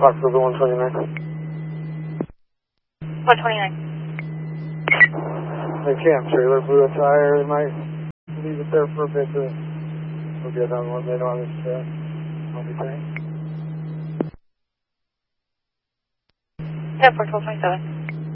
Fox River 129. 129. The camp trailer blew a tire. They might leave it there for a bit to we'll get on one. They don't understand. I'll be paying. 10 for 1227.